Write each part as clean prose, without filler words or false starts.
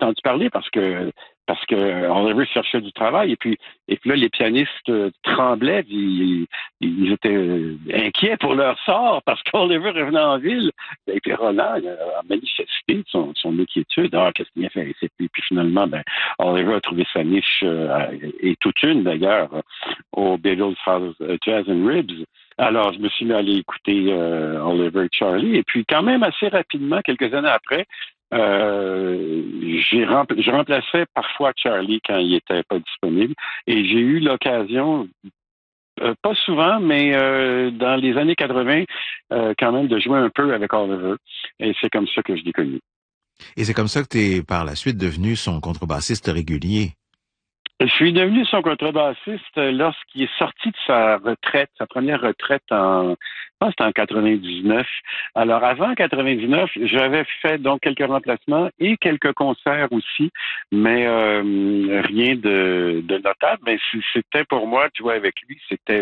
entendu parler parce que Oliver cherchait du travail et puis là les pianistes tremblaient, ils étaient inquiets pour leur sort parce qu'Oliver revenait en ville. Et puis Roland a manifesté son inquiétude. Qu'est-ce qu'il a fait ici? Puis finalement, Oliver a trouvé sa niche et toute une d'ailleurs au Beatles Jazz and Ribs. Alors, je me suis mis à aller écouter Oliver et Charlie. Et puis, quand même, assez rapidement, quelques années après, je remplaçais parfois Charlie quand il était pas disponible. Et j'ai eu l'occasion, pas souvent, mais dans les années 80, quand même, de jouer un peu avec Oliver. Et c'est comme ça que je l'ai connu. Et c'est comme ça que tu es par la suite devenu son contrebassiste régulier. Je suis devenu son contrebassiste lorsqu'il est sorti de sa retraite, sa première retraite je pense que c'était en 99. Alors, avant 99, j'avais fait donc quelques remplacements et quelques concerts aussi, mais rien de notable. Mais c'était pour moi, tu vois, avec lui, c'était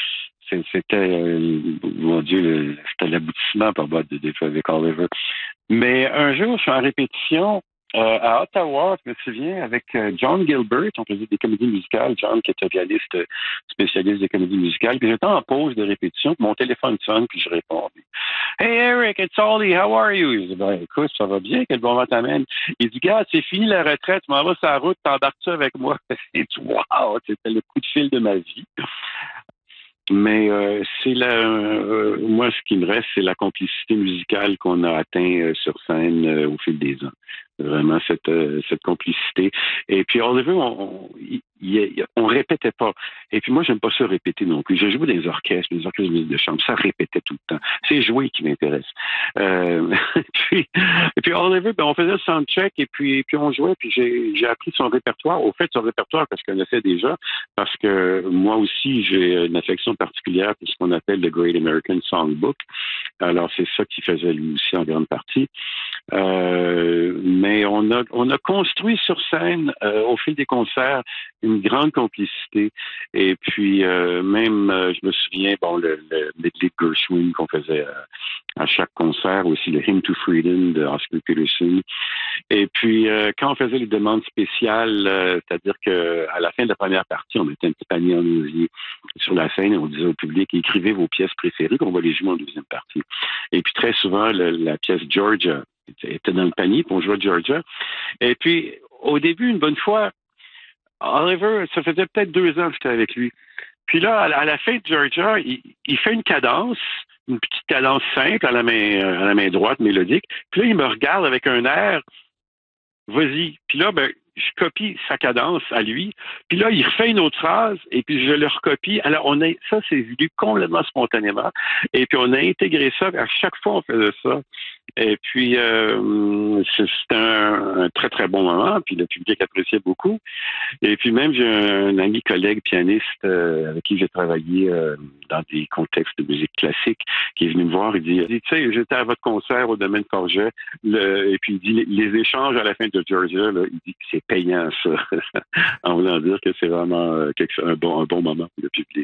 mon Dieu, c'était l'aboutissement pour moi de jouer avec Oliver. Mais un jour, je suis en répétition à Ottawa, je me souviens, avec John Gilbert, on faisait des comédies musicales. John, qui était pianiste spécialiste des comédies musicales. Puis j'étais en pause de répétition, puis mon téléphone sonne, puis je réponds. Hey Eric, it's Ollie, how are you? Je dis, écoute, ça va bien, quel bon vent t'amène. Il dit, gars, c'est fini la retraite, tu m'en vas sur la route, t'embarques-tu avec moi? Et tu wow, c'était le coup de fil de ma vie. Mais moi, ce qui me reste, c'est la complicité musicale qu'on a atteint sur scène au fil des ans. Vraiment cette complicité. Et puis Oliver, on répétait pas. Et puis moi, j'aime pas ça répéter non plus. J'ai joué dans les orchestres de musique de chambre, ça répétait tout le temps. C'est jouer qui m'intéresse. et puis Oliver, on faisait le soundcheck et puis on jouait. Puis j'ai appris son répertoire. Au fait, son répertoire parce que je connaissais déjà, parce que moi aussi j'ai une affection particulière pour ce qu'on appelle le Great American Songbook. Alors c'est ça qu'il faisait lui aussi en grande partie. Mais on a construit sur scène au fil des concerts une grande complicité. Et puis même, je me souviens, le medley de Gershwin qu'on faisait à chaque concert, aussi le Hymn to Freedom de Oscar Peterson. Et puis quand on faisait les demandes spéciales, c'est-à-dire que à la fin de la première partie, on mettait un petit panier en osier sur la scène et on disait au public, écrivez vos pièces préférées qu'on va les jouer en deuxième partie. Et puis très souvent, la pièce Georgia était dans le panier, puis on jouait Georgia. Et puis, au début, une bonne fois, Oliver, ça faisait peut-être 2 ans que j'étais avec lui. Puis là, à la fin de Georgia, il fait une cadence, une petite cadence simple à la main droite, mélodique. Puis là, il me regarde avec un air, vas-y. Puis là, je copie sa cadence à lui. Puis là, il refait une autre phrase et puis je le recopie. Alors, ça, c'est venu complètement spontanément. Et puis, on a intégré ça. À chaque fois, on faisait ça. Et puis, c'était un très, très bon moment. Puis, le public appréciait beaucoup. Et puis, même, j'ai un ami collègue pianiste avec qui j'ai travaillé dans des contextes de musique classique qui est venu me voir. Il dit, tu sais, j'étais à votre concert au Domaine Forget. Et puis, il dit, les échanges à la fin de Georgia, là, il dit que c'est payant, ça. En voulant dire que c'est vraiment un bon moment pour le public.